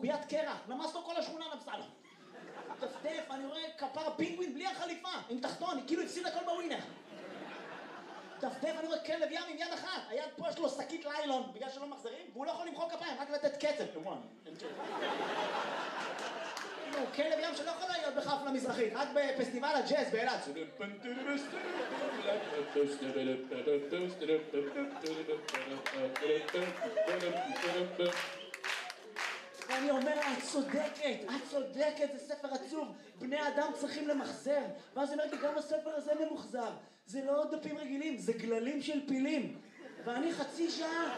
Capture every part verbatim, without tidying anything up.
קוביית קרח, למס לו כל השכונה נפסה לו. דפדף, אני רואה כפר פינגווין בלי החליפה, עם תחתון, היא כאילו הפסיד הכל בווינר. דפדף, אני רואה כלב ים עם יד אחת, היד פה יש לו שקית ליילון, בגלל שלא מחזרים, והוא לא יכול למחוא כפיים, רק לתת קצב. כאילו, כלב ים שלא יכול להיות בחפלה מזרחית, רק בפסטיבל הג'אז באילת. ואני אומר, את צודקת, את צודקת, זה ספר עצוב, בני אדם צריכים למחזר. ואז אני אומר לי, גם הספר הזה ממוחזר. זה לא דפים רגילים, זה גללים של פילים. ואני חצי שעה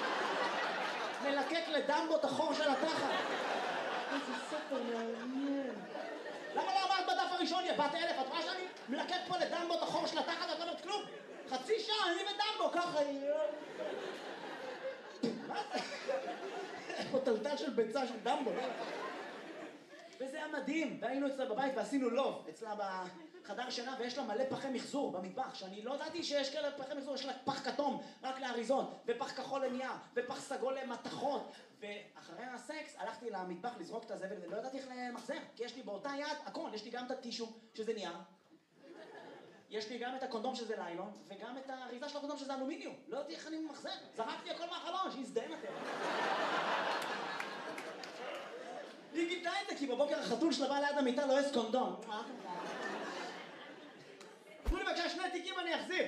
מלקק לדמבו את החור של התחת. איזה ספר מעניין. למה לא אמרת בדף הראשון, יא בת אלף? את רואה שאני מלקק פה לדמבו את החור של התחת ואת לא אומרת כלום? חצי שעה, אני ודמבו, ככה... מה זה? יש פה טלטל של ביצה של דמבו. וזה היה מדהים, והיינו אצלה בבית ועשינו לוב אצלה בחדר שינה, ויש לה מלא פחי מחזור במטבח, שאני לא ידעתי שיש כאלה פחי מחזור, יש לה פח כתום רק לאריזות, ופח כחול לנייר, ופח סגול למתכות. ואחרי הסקס הלכתי למטבח לזרוק את הזבל, ולא ידעתי איך למחזר, כי יש לי באותה יד הכל, יש לי גם את הטישו שזה נייר, יש לי גם את הקונדום שזה ליילון, וגם את האריזה של הקונדום שזה אלומיניום. לא יודעתי איך אני מחזר, זרקתי הכל מהחלון, שיזדיין אתם. היא גיתה את זה, כי בבוקר החתול שלה בא ליד המיטה לא יש קונדום. תנו לי בבקשה שני תיקים אני אחזיר.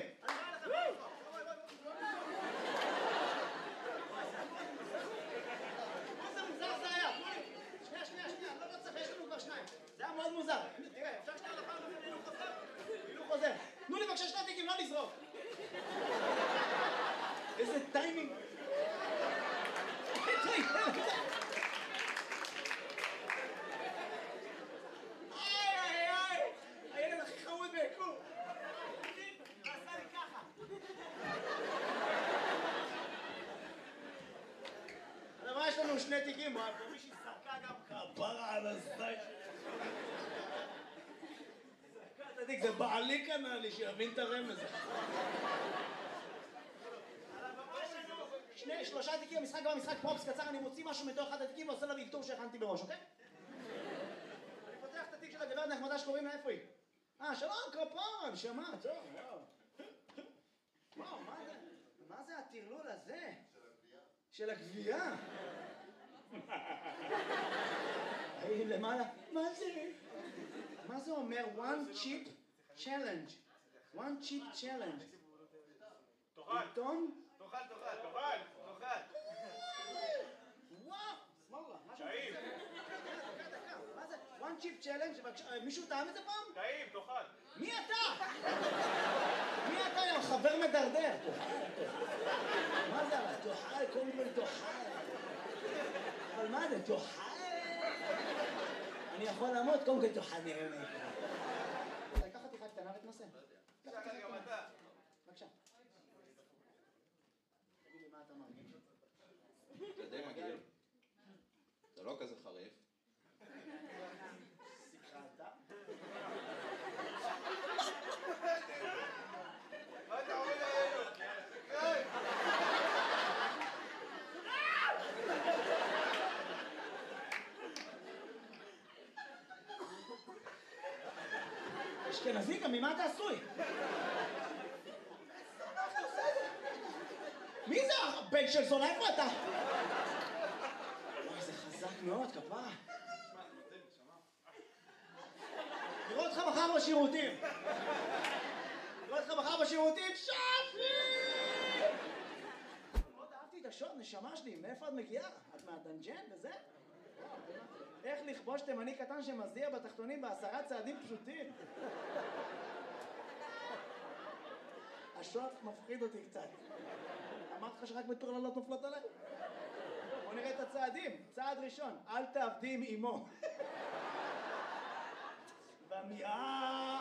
איזה מוזר זה היה. שנייה, שנייה, שנייה, לא לא צריך, יש לנו כבר שניים. זה היה מאוד מוזר. תראה, אפשר שנייה לפעם לפני הילוך חוזר? הילוך חוזר. תנו לי בבקשה שני תיקים, לא לזרוק. איזה טיימינג. הילד הכי חמוד ביקום. עשה לי ככה. אבל יש לנו שני תיקים, ומישהי שרקה גם כפרה על הזית. שרקה את התיק, זה בעלי קנה לי שיבין את הרמז. שני, שלושה תיקים, המשחק גם המשחק פרופס קצר, אני מוציא משהו מתוך אחד התיקים ועושה לה ויקטור שהכנתי בראש, אוקיי? אני פותח את התיק של הגברת נחמדה שקוראים לה, איפה היא? אה, שלום, כפרה, נשמה, טוב, וואו. וואו, מה זה? מה זה הטרלול הזה? של הגבייה. של הגבייה? למעלה, מה זה? מה זה אומר? one chip challenge. one chip challenge. תאכל. עיתון? תאכל, תאכל, תאכל, תאכל. וואו, סמאללה. טעים. מה זה? one chip challenge? מישהו טעם את זה פעם? טעים, תאכל. מי אתה? מי אתה היום? חבר מדרדר. מה זה? תאכל, קודם כל תאכל. אבל מה זה? תאכל? אני יכול לעמוד, קודם כל תאכל נראה לי. לקח חתיכה קטנה ותנסה. תשאל גם אתה. בבקשה. תגיד לי מה אתה מרגיש. זה די מגעיל. זה לא כזה חריף. סיכרת? מה אתה עומד עלינו? אשכנזי, גם ממה אתה עשוי? מי זה הבן של זונה? איפה אתה? וואי, זה חזק מאוד, כפרה. נראה אותך מחר בשירותים. נראה אותך מחר בשירותים, שפי! מאוד אהבתי את השוט, נשמה שלי, מאיפה את מגיעה? את מהדנג'ן וזה? איך לכבוש תימני קטן שמזיע בתחתונים בעשרה צעדים פשוטים? השוט מפחיד אותי קצת. אמרתי לך שרק מטורללות נופלות עליי? בוא נראה את הצעדים. צעד ראשון, אל תעבדי עם אמו. במיעה.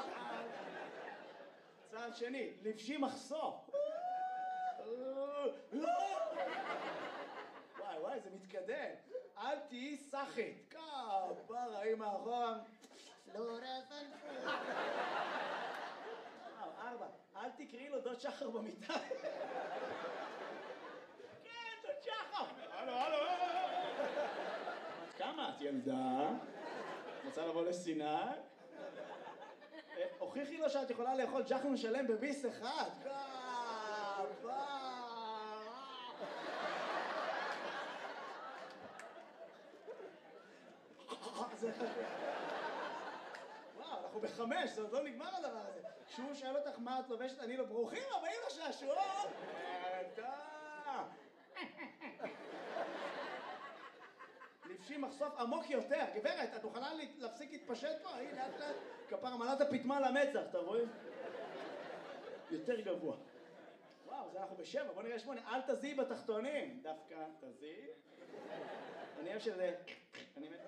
צעד שני, לבשי מחסור. וואי וואי, זה מתקדם. אל תהיי סחית. כפרה, עם האחרון. לא רפנפו. ארבע, אל תקראי לו דוד שחר במיטה. כן, דוד שחר. הלו, הלו. בת כמה? את ילדה, רוצה לבוא לסיני, הוכיחי לו שאת יכולה לאכול ג'חנון שלם בביס אחד. וואו, אנחנו בחמש, זה עוד לא נגמר הדבר הזה. כשהוא שואל אותך מה את לובשת, אני לא, ברוכים הבאים לשעשועון. לבשי מחשוף עמוק יותר. גברת, את מוכנה להפסיק להתפשט פה? הנה, לאט לאט, כפר מלאת הפטמה למצח, אתה רואה? יותר גבוה. וואו, זה אנחנו בשבע, בוא נראה שמונה. אל תזיעי בתחתונים. דווקא תזיעי. אני אוהב שזה... אני מת...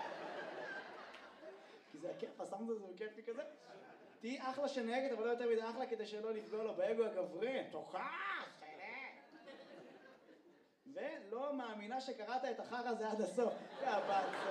כי זה הכיף, הסאונד הזה הוא כיפי כזה. תהי אחלה שנהגת, אבל לא יותר מדי אחלה כדי שלא לפגוע לו באגו הגברי. תוכח! ולא מאמינה שקראת את החר הזה עד הסוף. בהצלחה.